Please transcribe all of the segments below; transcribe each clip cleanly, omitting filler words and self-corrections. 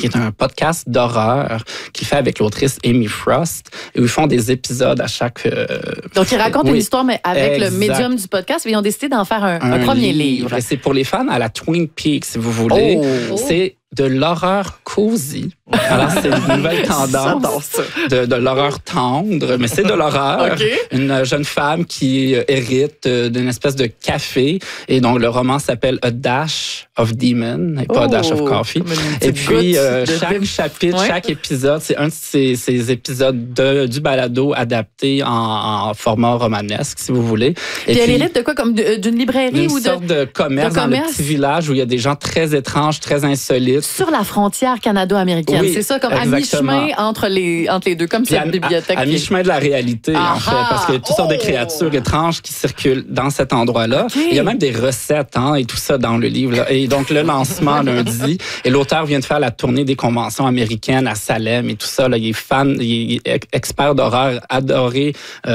qui est un podcast d'horreur qu'il fait avec l'autrice Amy Frost, où ils font des épisodes à chaque... Donc, ils racontent une histoire, mais avec le médium du podcast, ils ont décidé d'en faire un premier livre. Et c'est pour les fans à la Twin Peaks, si vous voulez. C'est de l'horreur cosy. Alors, c'est une nouvelle tendance de l'horreur tendre, mais c'est de l'horreur. Okay. Une jeune femme qui hérite d'une espèce de café. Et donc, le roman s'appelle A Dash of Demon, et pas A Dash of Coffee. Et puis, chaque chapitre, chaque épisode, c'est un de ces épisodes du balado adapté en format romanesque, si vous voulez. Et puis, elle hérite de quoi? Comme d'une librairie ou d'une sorte de commerce dans le petit village où il y a des gens très étranges, très insolites. Sur la frontière canado-américaine. Oui, c'est ça, comme exactement. À mi-chemin entre les deux, comme cette bibliothèque. À mi-chemin de la réalité, en fait, parce qu'il y a toutes sortes de créatures étranges qui circulent dans cet endroit-là. Okay. Il y a même des recettes et tout ça dans le livre. Là. Et donc, le lancement lundi, et l'auteur vient de faire la tournée des conventions américaines à Salem et tout ça. Là, il est fan, il est expert d'horreur, adoré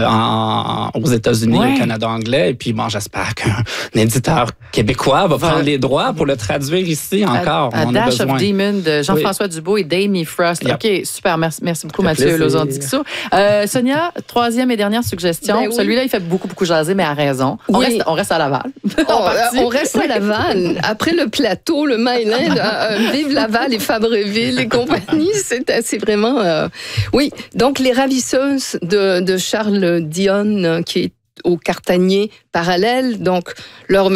aux États-Unis, au Canada anglais. Et puis, bon, j'espère qu'un éditeur québécois va prendre les droits pour le traduire ici encore. On a besoin. Of Demon de Jean-François Dubois et d'Amy Frost. OK, super. Merci beaucoup, Mathieu Lauzon-Dixot. Sonia, troisième et dernière suggestion. Celui-là, il fait beaucoup jaser, mais à raison. On reste à Laval. On reste à Laval. Après le plateau, le Myland, vive Laval et Fabreville et compagnie, c'est vraiment... Oui, donc Les Ravisseuses de Charles Dionne, qui est au Cartanier parallèle, donc leur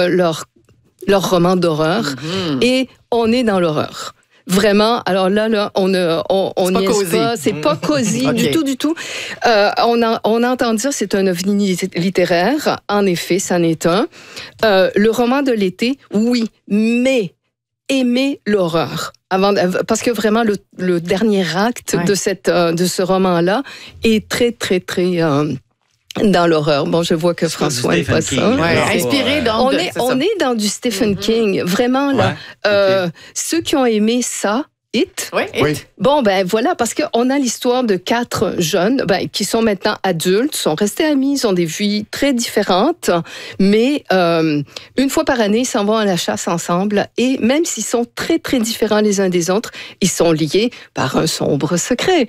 roman d'horreur. Et on est dans l'horreur. Vraiment, alors là, on n'y est pas. C'est pas cosy du tout. On entend dire c'est un ovni littéraire. En effet, c'en est un. Le roman de l'été, oui, mais aimer l'horreur. Parce que vraiment, le dernier acte de ce roman-là est très, très, très... dans l'horreur. Bon, je vois que François n'est pas ça. Inspiré donc. On est dans du Stephen King. Vraiment, là. Ceux qui ont aimé ça, It. Oui. Bon, ben voilà, parce qu'on a l'histoire de 4 jeunes qui sont maintenant adultes, sont restés amis, ils ont des vies très différentes, mais une fois par année, ils s'en vont à la chasse ensemble et même s'ils sont très, très différents les uns des autres, ils sont liés par un sombre secret.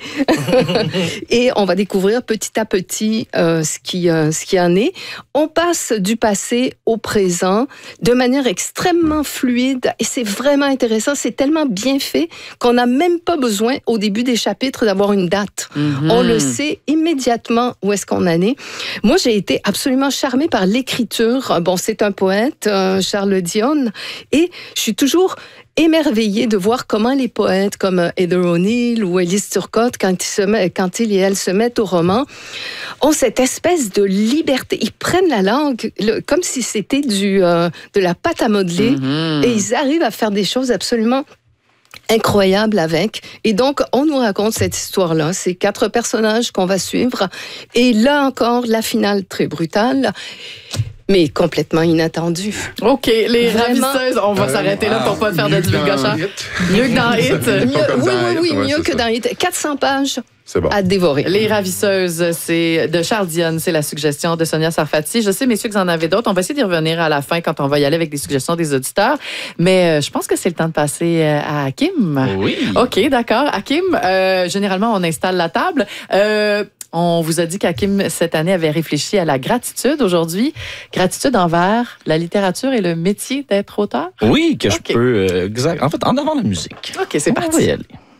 Et on va découvrir petit à petit ce qui en est. On passe du passé au présent de manière extrêmement fluide et c'est vraiment intéressant, c'est tellement bien fait qu'on n'a même pas besoin, au début des chapitres, d'avoir une date. Mm-hmm. On le sait immédiatement où est-ce qu'on en est. Moi, j'ai été absolument charmée par l'écriture. Bon, c'est un poète, Charles Dionne, et je suis toujours émerveillée de voir comment les poètes comme Heather O'Neill ou Elise Turcotte, quand ils et elles se mettent au roman, ont cette espèce de liberté. Ils prennent la langue comme si c'était de la pâte à modeler et ils arrivent à faire des choses absolument incroyable avec. Et donc, on nous raconte cette histoire-là. C'est 4 personnages qu'on va suivre. Et là encore, la finale très brutale, mais complètement inattendue. OK, Les Ravisseuses, on va s'arrêter là pour pas faire de divulgation. Mieux que dans Hit. Oui, mieux que dans Hit. 400 pages. C'est bon. À dévorer. Les Ravisseuses, c'est de Charles Dionne, c'est la suggestion de Sonia Sarfati. Je sais, messieurs, que vous en avez d'autres. On va essayer d'y revenir à la fin quand on va y aller avec des suggestions des auditeurs. Mais je pense que c'est le temps de passer à Hakim. Oui. OK, d'accord. Hakim, généralement, on installe la table. On vous a dit qu'Hakim, cette année, avait réfléchi à la gratitude aujourd'hui. Gratitude envers la littérature et le métier d'être auteur? Oui, que je peux... exact. En fait, en avant la musique. OK, c'est parti. On va y aller.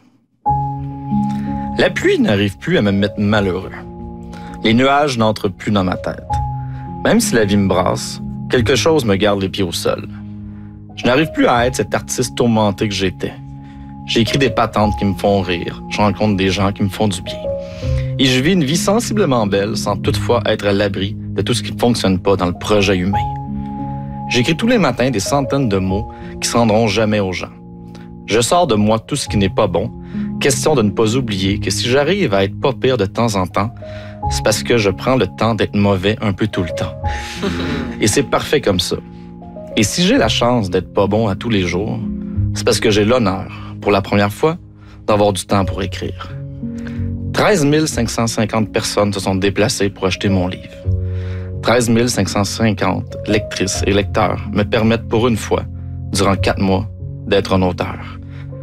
La pluie n'arrive plus à me mettre malheureux. Les nuages n'entrent plus dans ma tête. Même si la vie me brasse, quelque chose me garde les pieds au sol. Je n'arrive plus à être cet artiste tourmenté que j'étais. J'ai écrit des patentes qui me font rire. Je rencontre des gens qui me font du bien. Et je vis une vie sensiblement belle sans toutefois être à l'abri de tout ce qui ne fonctionne pas dans le projet humain. J'écris tous les matins des centaines de mots qui ne se rendront jamais aux gens. Je sors de moi tout ce qui n'est pas bon. Question de ne pas oublier que si j'arrive à être pas pire de temps en temps, c'est parce que je prends le temps d'être mauvais un peu tout le temps. Et c'est parfait comme ça. Et si j'ai la chance d'être pas bon à tous les jours, c'est parce que j'ai l'honneur, pour la première fois, d'avoir du temps pour écrire. 13 550 personnes se sont déplacées pour acheter mon livre. 13 550 lectrices et lecteurs me permettent pour une fois, durant 4 mois, d'être un auteur.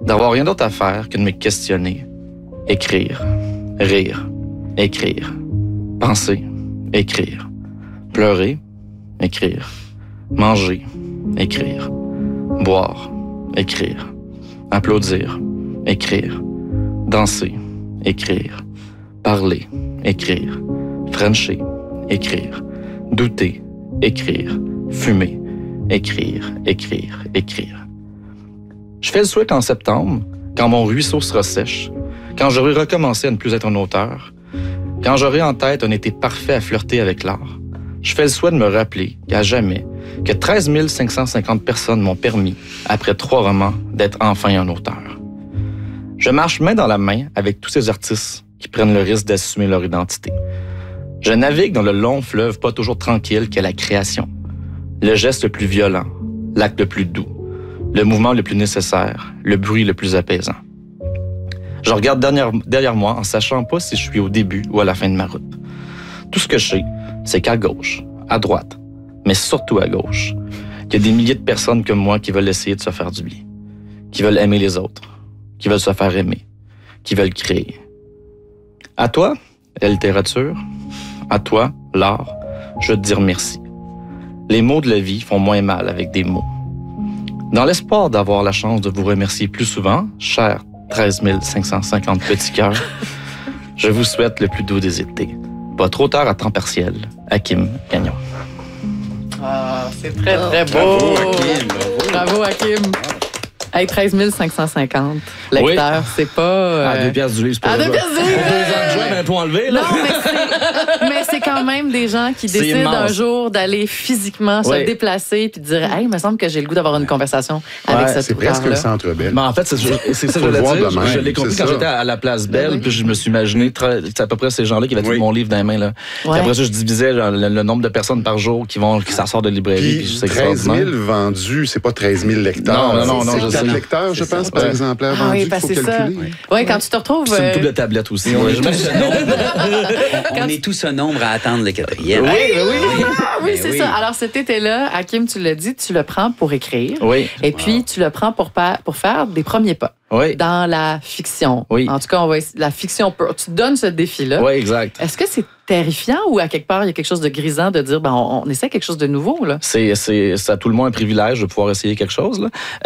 D'avoir rien d'autre à faire que de me questionner, écrire, rire, écrire, penser, écrire, pleurer, écrire, manger, écrire, boire, écrire, applaudir, écrire, danser, écrire, parler, écrire, frencher, écrire, douter, écrire, fumer, écrire, écrire, écrire. Je fais le souhait qu'en septembre, quand mon ruisseau sera sèche, quand j'aurai recommencé à ne plus être un auteur, quand j'aurai en tête un été parfait à flirter avec l'art, je fais le souhait de me rappeler qu'à jamais, que 13 550 personnes m'ont permis, après 3 romans, d'être enfin un auteur. Je marche main dans la main avec tous ces artistes qui prennent le risque d'assumer leur identité. Je navigue dans le long fleuve pas toujours tranquille qu'est la création. Le geste le plus violent, l'acte le plus doux, le mouvement le plus nécessaire, le bruit le plus apaisant. Je regarde derrière moi en sachant pas si je suis au début ou à la fin de ma route. Tout ce que je sais, c'est qu'à gauche, à droite, mais surtout à gauche, il y a des milliers de personnes comme moi qui veulent essayer de se faire du bien, qui veulent aimer les autres, qui veulent se faire aimer, qui veulent créer. À toi, la littérature, à toi, l'art, je veux te dire merci. Les mots de la vie font moins mal avec des mots. Dans l'espoir d'avoir la chance de vous remercier plus souvent, chers 13 550 petits cœurs, je vous souhaite le plus doux des étés. Votre auteur à temps partiel, Hakim Gagnon. Ah, c'est très, très beau. Bravo, Hakim. Bravo, Hakim. Hey, 13 550 lecteurs, c'est pas... 2 piastres du livre, c'est pas 2 piastres du livre! 2 ans de juin, un peu enlevé, là. Non, mais c'est quand même des gens qui décident immense. Un jour d'aller physiquement se déplacer puis de dire « Hey, il me semble que j'ai le goût d'avoir une conversation avec cet C'est presque auteur-là. le Centre Bell. Ben, en fait, c'est ça que je voulais dire. Je l'ai compris quand j'étais à la place Belle, puis je me suis imaginé, c'est à peu près ces gens-là qui avaient tout mon livre dans les mains. Là. Puis après ça, je divisais le nombre de personnes par jour qui s'assortent de librairie. Puis 13 000 vendus, c'est pas 13 000 lecteurs. Non, je sais. 4 lecteurs, je pense, par exemplaire vendu, il faut calculer. Oui, quand tu te retrouves... C'est une double tablette aussi. On est tous un nombre à attendre le 4e. Oui, c'est ça. Alors, cet été-là, Hakim, tu l'as dit, tu le prends pour écrire. Oui. Et puis, tu le prends pour faire des premiers pas. Oui. Dans la fiction. Oui. En tout cas, la fiction pure. Tu te donnes ce défi-là. Oui, exact. Est-ce que c'est terrifiant ou à quelque part, il y a quelque chose de grisant de dire, on essaie quelque chose de nouveau, là? C'est à tout le monde un privilège de pouvoir essayer quelque chose, là.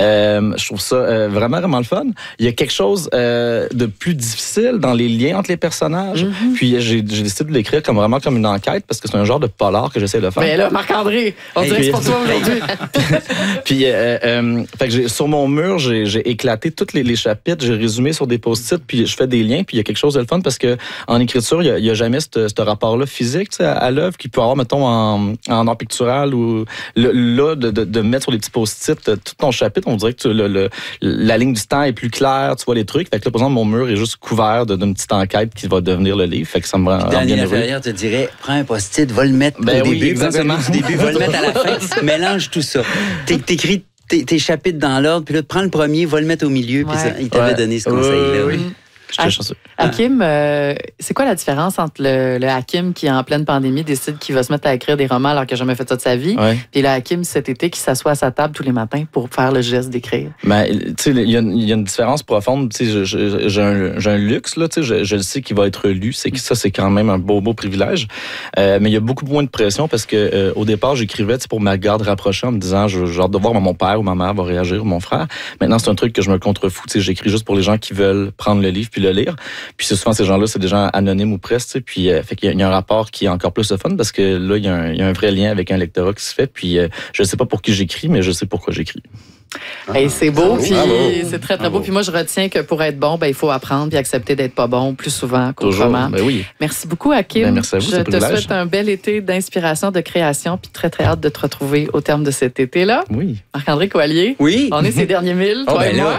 Je trouve ça vraiment, vraiment le fun. Il y a quelque chose de plus difficile dans les liens entre les personnages. Mm-hmm. Puis j'ai décidé de l'écrire vraiment comme une enquête parce que c'est un genre de polar que j'essaie de faire. Mais là, Marc-André, on dirait que c'est pour toi aujourd'hui. Puis, fait que sur mon mur, j'ai éclaté tous les chapitres, j'ai résumé sur des post-it, puis je fais des liens, puis il y a quelque chose de le fun parce que en écriture, il y a jamais ce rapport-là physique à l'œuvre qu'il peut avoir, mettons, en art pictural ou là, de mettre sur les petits post-it tout ton chapitre, on dirait que la ligne du temps est plus claire, tu vois les trucs. Fait que là, par exemple, mon mur est juste couvert d'une petite enquête qui va devenir le livre. Fait que ça me rend bien Daniel heureux. Laferrière te dirait, prends un post-it, va le mettre au début, exactement. va le mettre à la fin, mélange tout ça. T'écris tes chapitres dans l'ordre, puis là, prends le premier, va le mettre au milieu, puis il t'avait donné ce conseil-là. Oui. J'étais chanceux. Hakim, c'est quoi la différence entre le Hakim qui, en pleine pandémie, décide qu'il va se mettre à écrire des romans alors qu'il n'a jamais fait ça de sa vie, puis le Hakim cet été qui s'assoit à sa table tous les matins pour faire le geste d'écrire? Ben, tu sais, il y a une différence profonde. Tu sais, j'ai un luxe, là, tu sais, je le sais qu'il va être lu. C'est que ça, c'est quand même un beau privilège. Mais il y a beaucoup moins de pression parce que au départ, j'écrivais pour ma garde rapprochée en me disant, j'ai hâte de voir mon père ou ma mère va réagir ou mon frère. Maintenant, c'est un truc que je me contrefous. Tu sais, j'écris juste pour les gens qui veulent prendre le livre puis le lire. Puis c'est souvent ces gens-là, c'est des gens anonymes ou presque. Tu sais, puis fait qu'il y a un rapport qui est encore plus de fun parce que là, il y a un vrai lien avec un lectorat qui se fait. Puis je sais pas pour qui j'écris, mais je sais pourquoi j'écris. Hey, c'est beau, puis c'est très, très beau. Puis moi, je retiens que pour être bon, il faut apprendre puis accepter d'être pas bon plus souvent qu'autrement. Ben oui. Merci beaucoup, Hakim. Merci à vous, je te souhaite un bel été d'inspiration, de création, puis très, très hâte de te retrouver au terme de cet été-là. Oui. Marc-André Coallier. Oui. On est ces derniers 1000, toi et moi.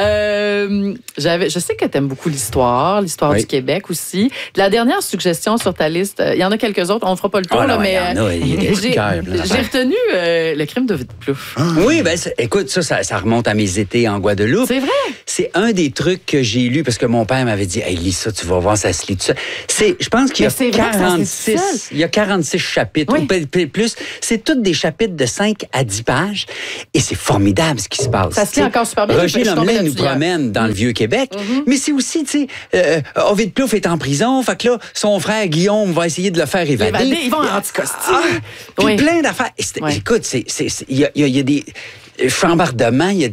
Je sais que tu aimes beaucoup l'histoire du Québec aussi. La dernière suggestion sur ta liste, il y en a quelques autres, on ne fera pas le tour, mais j'ai retenu le crime de Plouffe. Oui, écoute, ça, ça remonte à mes étés en Guadeloupe. C'est vrai? C'est un des trucs que j'ai lu parce que mon père m'avait dit, hey, lis ça, tu vas voir, ça se lit tout ça. Je pense qu'il y a 46 chapitres ou plus. C'est tous des chapitres de 5 à 10 pages et c'est formidable ce qui se passe. Ça se lit encore super bien. Roger Lomelin nous promène dans le Vieux-Québec, mais c'est aussi, tu sais, Ovid Plouffe est en prison, fait que là, son frère Guillaume va essayer de le faire évader. Ils vont en anticostume. Puis plein d'affaires. Écoute, il y a des chambardements, il y a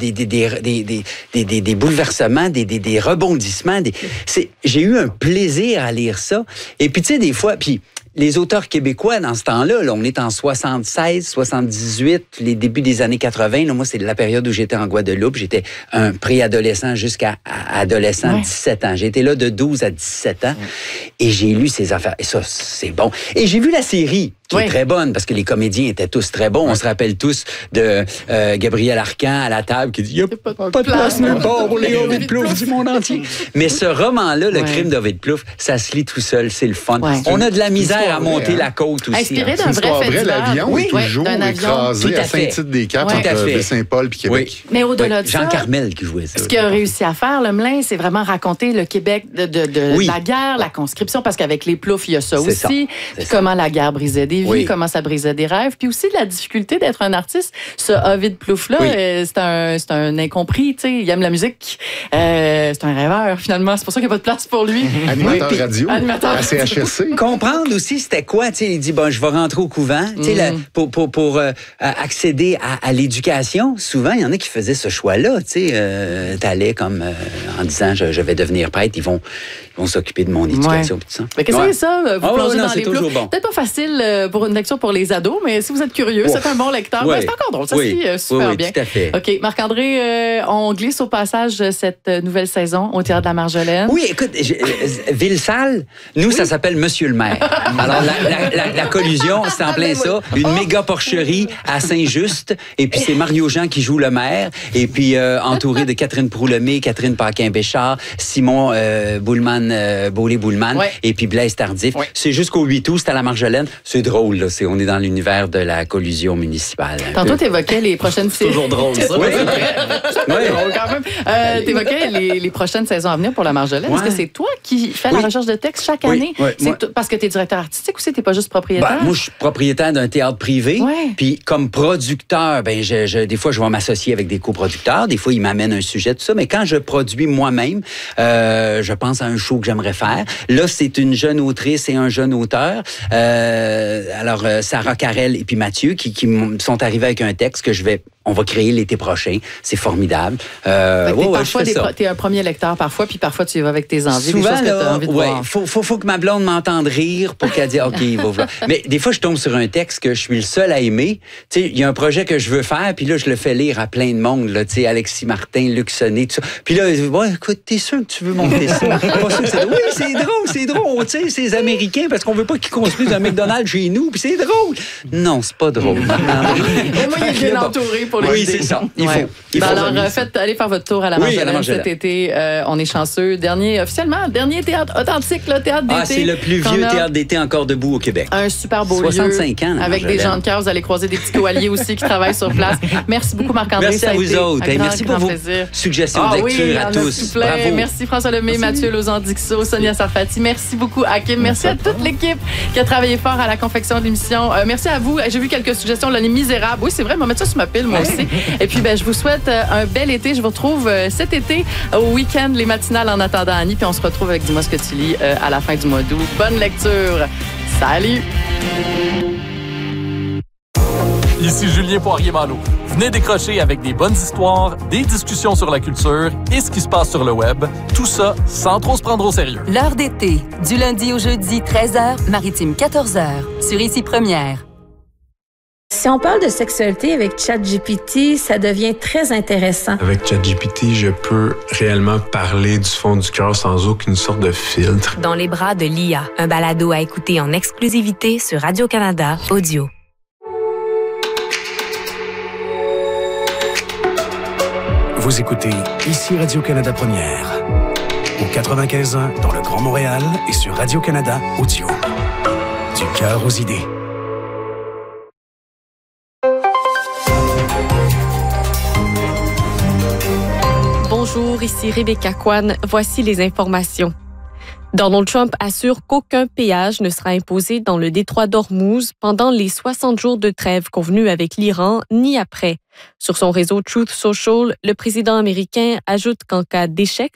des bouleversements, des rebondissements. J'ai eu un plaisir à lire ça. Et puis, tu sais, des fois, puis les auteurs québécois, dans ce temps-là, là, on est en 76, 78, les débuts des années 80. Là, moi, c'est la période où j'étais en Guadeloupe. J'étais un préadolescent jusqu'à adolescent, 17 ans. J'ai été là de 12 à 17 ans et j'ai lu ces affaires. Et ça, c'est bon. Et j'ai vu la série qui est très bonne parce que les comédiens étaient tous très bons. On se rappelle tous de Gabriel Arcan à la table qui dit « Il n'y a pas de place nulle part pour les Ovid Plouffe du monde entier. » Mais ce roman-là, Le crime d'Ovid Plouffe, ça se lit tout seul. C'est le fun. On a de la misère à monter la côte aussi. Inspiré d'un vrai fait l'avion est toujours écrasé à Saint-Tite-des-Caps entre Baie-Saint-Paul et Québec. Mais au-delà de ça, Jean Carmel qui jouait ça. Ce qu'il a réussi à faire, Lomelin, c'est vraiment raconter le Québec de la guerre, la conscription, parce qu'avec les Plouffe, il y a ça aussi. Comment la guerre brisait des vies, comment ça brisait des rêves, puis aussi la difficulté d'être un artiste. Ce Ovid Plouffe-là, c'est un incompris, tu sais, il aime la musique. C'est un rêveur, finalement. C'est pour ça qu'il n'y a pas de place pour lui. Animateur radio, à CHSC. Comprendre aussi c'était quoi, tu sais, il dit, bon, je vais rentrer au couvent, tu sais, pour accéder à l'éducation. Souvent, il y en a qui faisaient ce choix-là, tu sais, t'allais comme en disant, je vais devenir prêtre, ils vont s'occuper de mon éducation, tout ça. Mais qu'est-ce que c'est ça, vous plongez dans les Plouffe? Bon. Peut-être pas facile pour une lecture pour les ados, mais si vous êtes curieux, c'est un bon lecteur. C'est encore drôle, ça se lit super bien. Tout à fait. OK, Marc-André, on glisse au passage cette nouvelle saison au Théâtre de la Marjolaine. Oui, écoute, Ville-Salle, nous, ça s'appelle Monsieur le maire. Alors, la collusion, c'est en plein ça. Une méga porcherie à Saint-Just. Et puis, c'est Mario Jean qui joue le maire. Et puis, entouré de Catherine Proulomé, Catherine Paquin-Béchard, Simon Beaulé-Boulman et puis Blaise Tardif. Oui. C'est jusqu'au 8 août, c'est à la Marjolaine. C'est drôle, là. On est dans l'univers de la collusion municipale. Tantôt, tu évoquais les prochaines saisons. C'est toujours drôle, ça. Oui, quand même. Tu évoquais les prochaines saisons à venir pour la Marjolaine. Est-ce que c'est toi qui fais la recherche de texte chaque année? Parce que tu es directeur artistique ou tu n'es pas juste propriétaire? Moi, je suis propriétaire d'un théâtre privé. Puis, comme producteur, des fois, je vais m'associer avec des coproducteurs. Des fois, ils m'amènent un sujet, tout ça. Mais quand je produis moi-même, je pense à un show que j'aimerais faire. Là, c'est une jeune autrice et un jeune auteur. Alors, Sarah Carrel et puis Mathieu qui sont arrivés avec un texte que on va créer l'été prochain. C'est formidable. Parfois, t'es un premier lecteur parfois, puis parfois tu y vas avec tes envies. Souvent, des choses que t'as envie de voir. Faut que ma blonde m'entende rire pour qu'elle dise OK, il va voir. Mais des fois, je tombe sur un texte que je suis le seul à aimer. Tu sais, il y a un projet que je veux faire, puis là, je le fais lire à plein de monde. Là, tu sais, Alexis Martin, Luc Sonnet, tout ça. Puis là, écoute, t'es sûr que tu veux monter ça? Pas sûr que c'est... Oui, c'est drôle. Tu sais, c'est les Américains parce qu'on veut pas qu'ils construisent un McDonald's chez nous, puis c'est drôle. Non, c'est pas drôle. Au moins, il est bien entouré pour les c'est ça. Il faut. Alors, allez faire votre tour à la Marjolaine cet été. On est chanceux. Dernier théâtre authentique, le théâtre d'été. C'est le plus vieux théâtre d'été encore debout au Québec. Un super beau 65 lieu. ans, avec des gens de cœur. Vous allez croiser des petits coaliers aussi qui travaillent sur place. Merci beaucoup, Marc-André. Merci à vous autres. Merci pour vos suggestions de lecture à tous. Bravo. Merci François Lemay, Mathieu Lauzon-Dixot, Sonia Sarfati. Merci beaucoup, Hakim. Merci à toute l'équipe qui a travaillé fort à la confection de l'émission. Merci à vous. J'ai vu quelques suggestions. Là, Les Misérables. Oui, c'est vrai. Je vais mettre ça sur ma pile, moi aussi. Et puis, je vous souhaite un bel été. Je vous retrouve cet été au week-end, les matinales en attendant Annie. Puis on se retrouve avec Dis-moi ce que tu lis à la fin du mois d'août. Bonne lecture. Salut! Ici Julien Poirier-Malo. Venez décrocher avec des bonnes histoires, des discussions sur la culture et ce qui se passe sur le web. Tout ça sans trop se prendre au sérieux. L'heure d'été, du lundi au jeudi, 13h, maritime 14h, sur Ici Première. Si on parle de sexualité avec ChatGPT, ça devient très intéressant. Avec ChatGPT, je peux réellement parler du fond du cœur sans aucune sorte de filtre. Dans les bras de l'IA, un balado à écouter en exclusivité sur Radio-Canada Audio. Vous écoutez Ici Radio-Canada Première, au 95.1 dans le Grand Montréal et sur Radio-Canada Audio. Du cœur aux idées. bonjour, ici Rebecca Kwan. Voici les informations. Donald Trump assure qu'aucun péage ne sera imposé dans le détroit d'Ormuz pendant les 60 jours de trêve convenus avec l'Iran, ni après. Sur son réseau Truth Social, le président américain ajoute qu'en cas d'échec